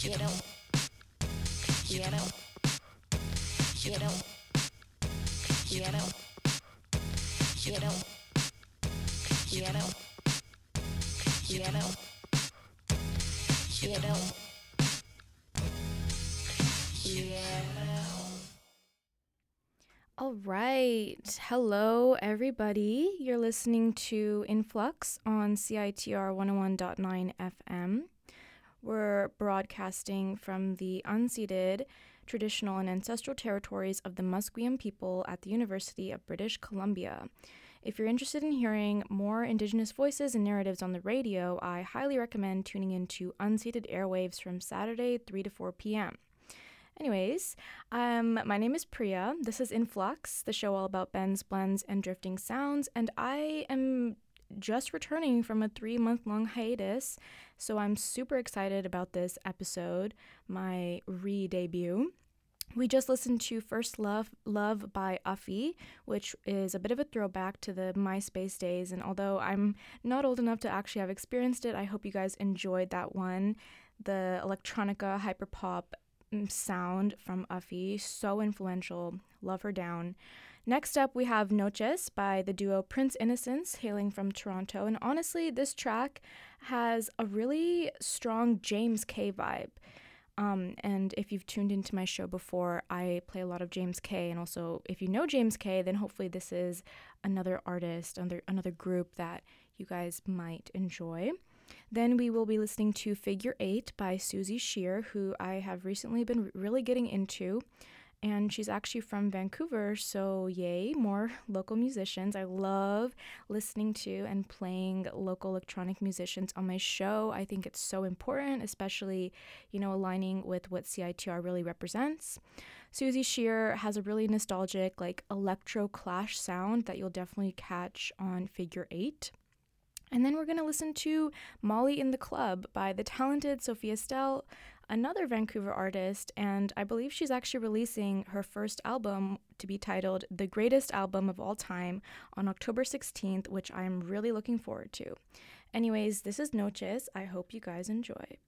Quiero, quiero, quiero, quiero, quiero, quiero, quiero, quiero, quiero. All right. Hello, everybody. You're listening to Influx on CITR 101.9 FM. We're broadcasting from the unceded, traditional, and ancestral territories of the Musqueam people at the University of British Columbia. If you're interested in hearing more Indigenous voices and narratives on the radio, I highly recommend tuning into Unceded Airwaves from Saturday, 3 to 4 p.m. Anyways, my name is Priya. This is Influx, the show all about bends, blends, and drifting sounds, and I am just returning from a 3-month-long hiatus, so I'm super excited about this episode, my re-debut. We just listened to First Love by Uffy, which is a bit of a throwback to the MySpace days, and although I'm not old enough to actually have experienced it, I hope you guys enjoyed that one. The electronica hyperpop sound from Uffy, so influential, love her down. Next up, we have Noches by the duo Prince Innocence, hailing from Toronto, and honestly, this track has a really strong James K vibe. And if you've tuned into my show before, I play a lot of James K, and also if you know James K, then hopefully this is another artist, another group that you guys might enjoy. Then we will be listening to Figure 8 by Susie Shear, who I have recently been really getting into, and she's actually from Vancouver, so yay, more local musicians. I love listening to and playing local electronic musicians on my show. I think it's so important, especially, aligning with what CITR really represents. Susie Shear has a really nostalgic, electro clash sound that you'll definitely catch on Figure 8. And then we're going to listen to Molly in the Club by the talented Sophia Stell, another Vancouver artist, and I believe she's actually releasing her first album to be titled The Greatest Album of All Time on October 16th, which I'm really looking forward to. Anyways, this is Noches. I hope you guys enjoy.